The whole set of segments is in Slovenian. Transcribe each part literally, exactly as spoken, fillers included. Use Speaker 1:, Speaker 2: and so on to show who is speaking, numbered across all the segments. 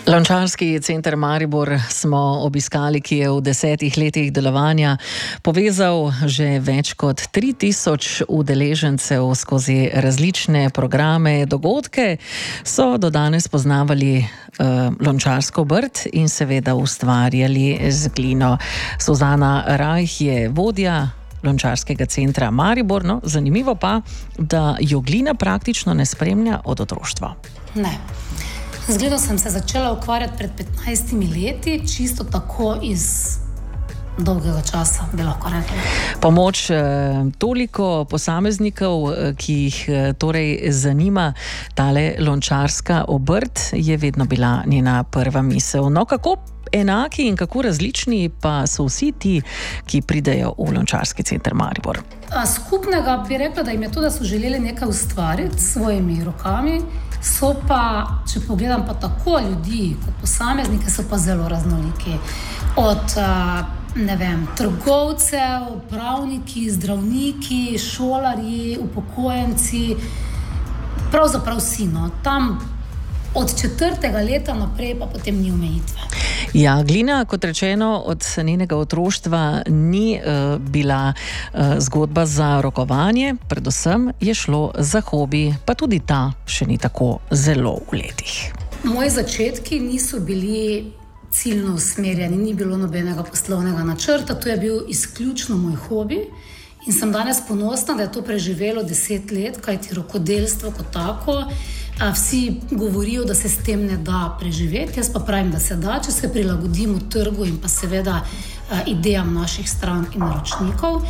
Speaker 1: Lončarski center Maribor smo obiskali, ki je v desetih letih delovanja povezal že več kot tri tisoč udeležencev skozi različne programe, dogodke, so do danes poznavali uh, lončarsko obrt in seveda ustvarjali z glino. Suzana Rajh je vodja Lončarskega centra Maribor. No, zanimivo pa, da jo glina praktično ne spremlja od otroštva.
Speaker 2: Ne. Z glino sem se začela ukvarjati pred petnajstimi leti, čisto tako iz dolgega časa, bi lahko rekla.
Speaker 1: Pomoč eh, toliko posameznikov, eh, ki jih eh, torej zanima tale lončarska obrt, je vedno bila njena prva misel. No, kako enaki in kako različni pa so vsi ti, ki pridejo v Lončarski center Maribor?
Speaker 2: A skupnega bi rekla, da jim je to, da so želeli nekaj ustvariti s svojimi rokami. So pa, če pogledam pa tako ljudi kot posameznike, so pa zelo raznoliki. Od, ne vem, trgovcev, pravniki, zdravniki, šolarji, upokojenci, pravzaprav vsi, no. Tam od četrtega leta naprej pa potem ni omejitve.
Speaker 1: Ja, glina, kot rečeno, od njenega otroštva ni uh, bila uh, zgodba za rokovanje, predvsem je šlo za hobi, pa tudi ta še ni tako zelo v letih.
Speaker 2: Moji začetki niso bili ciljno usmerjeni, ni bilo nobenega poslovnega načrta, to je bil izključno moj hobi in sem danes ponosna, da je to preživelo deset let, kajti rokodelstvo kot tako. Vsi govorijo, da se s tem ne da preživeti, jaz pa pravim, da se da, če se prilagodimo trgu in pa seveda idejam naših strank in naročnikov.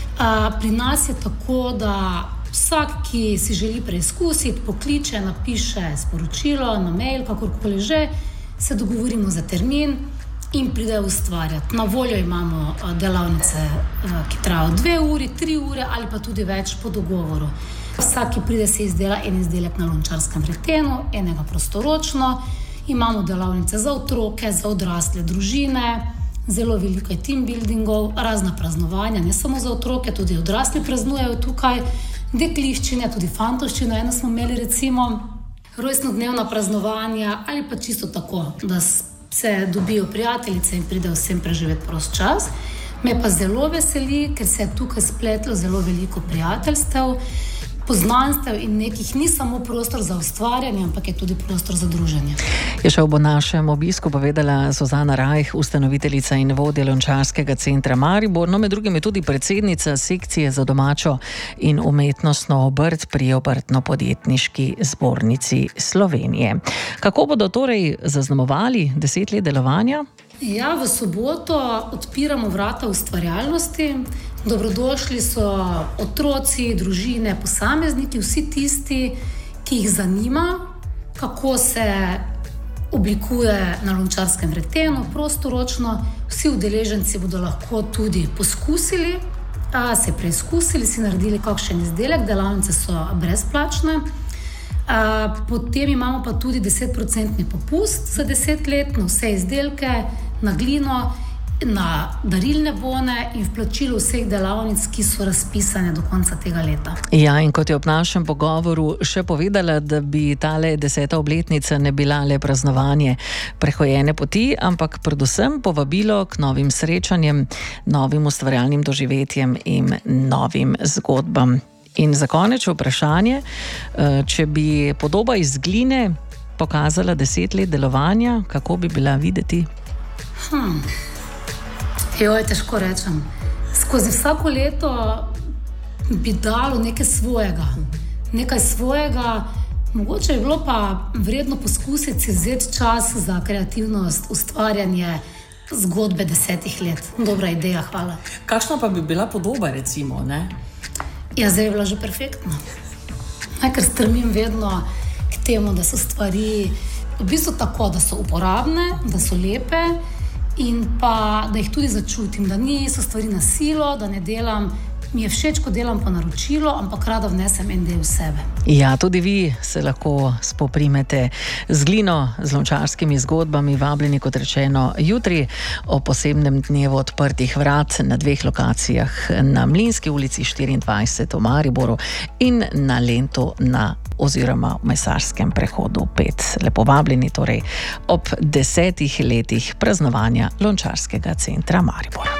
Speaker 2: Pri nas je tako, da vsak, ki si želi preizkusiti, pokliče, napiše sporočilo na mail, kakorkoli že, se dogovorimo za termin in pridejo ustvarjati. Na voljo imamo delavnice, ki trajajo dve uri, tri ure ali pa tudi več po dogovoru. Vsak, ki pride, se izdela en izdelek na lončarskem vretenu, enega prostoročno. Imamo delavnice za otroke, za odrasle družine, zelo veliko je team buildingov, razna praznovanja, ne samo za otroke, tudi odrasli praznujejo tukaj, dekliščine, tudi fantovščine, eno smo imeli recimo rojstnodnevna praznovanja ali pa čisto tako, da se dobijo prijateljice in pridejo vsem preživeti prost čas. Me pa zelo veseli, ker se je tukaj spletlo zelo veliko prijateljstev, poznanstev in nekih ni samo prostor za ustvarjanje, ampak je tudi prostor za druženje.
Speaker 1: Je še ob našem obisku povedala Suzana Rajh, ustanoviteljica in vodja Lončarskega centra Maribor, no med drugim je tudi predsednica sekcije za domačo in umetnostno obrt pri Obrtno-podjetniški zbornici Slovenije. Kako bodo torej zaznamovali deset let delovanja?
Speaker 2: Ja, v soboto odpiramo vrata ustvarjalnosti. Dobrodošli so otroci, družine, posamezniki, vsi tisti, ki jih zanima, kako se oblikuje na lončarskem vretenu, prostoročno. Vsi udeleženci bodo lahko tudi poskusili, a, se preizkusili, si naredili kakšen izdelek, delavnice so brezplačne. A, potem imamo pa tudi desetprocentni popust za deset let na vse izdelke, na glino, na darilne bone in vplačilo vseh delavnic, ki so razpisane do konca tega leta.
Speaker 1: Ja, in kot je ob našem pogovoru še povedala, da bi tale deseta obletnica ne bila le praznovanje prehojene poti, ampak predvsem povabilo k novim srečanjem, novim ustvarjalnim doživetjem in novim zgodbam. In za konec vprašanje, če bi podoba iz gline pokazala deset let delovanja, kako bi bila videti?
Speaker 2: Hmm. Joj, težko rečem. Skozi vsako leto bi dalo nekaj svojega. Nekaj svojega. Mogoče je bilo pa vredno poskusiti si vzeti čas za kreativnost, ustvarjanje zgodbe desetih let. Dobra ideja, hvala.
Speaker 3: Kakšna pa bi bila podoba, recimo, ne?
Speaker 2: Ja, zdaj je bila že perfektna. Ker strmim vedno k temu, da so stvari v bistvu tako, da so uporabne, da so lepe in pa, da jih tudi začutim, da niso stvari na silo, da ne delam mi je všeč, ko delam po naročilu, ampak rada vnesem en del sebe.
Speaker 1: Ja, tudi vi se lahko spoprimete z glino, z lončarskimi zgodbami, vabljeni, kot rečeno, jutri o posebnem dnevu odprtih vrat na dveh lokacijah, na Mlinski ulici štiriindvajset v Mariboru in na Lentu na oziroma v Mesarskem prehodu pet. Lepo vabljeni torej ob desetih letih praznovanja Lončarskega centra Maribor.